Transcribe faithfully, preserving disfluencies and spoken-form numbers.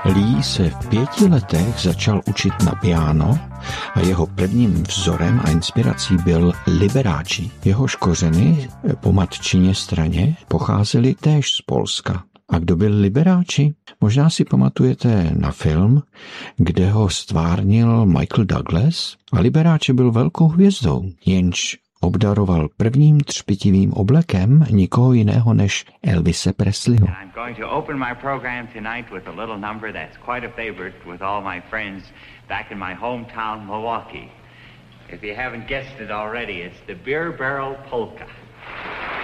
Lee se v pěti letech začal učit na piano a jeho prvním vzorem a inspirací byl Liberace. Jehož kořeny po matčině straně pocházely též z Polska. A kdo byl Liberace? Možná si pamatujete na film, kde ho stvárnil Michael Douglas a Liberace byl velkou hvězdou, jenž obdaroval prvním třpitivým oblekem nikoho jiného než Elvise Presleyho. I'm going to open my program tonight with a little number that's quite a favorite with all my friends back in my hometown Milwaukee. If you haven't guessed it already, it's the Beer Barrel Polka.